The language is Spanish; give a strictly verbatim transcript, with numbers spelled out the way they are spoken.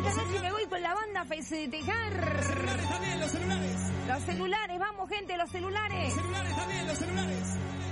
esta noche me voy con la banda a festejar. Los celulares también, los celulares. Los celulares, vamos gente, los celulares. Los celulares también, los celulares.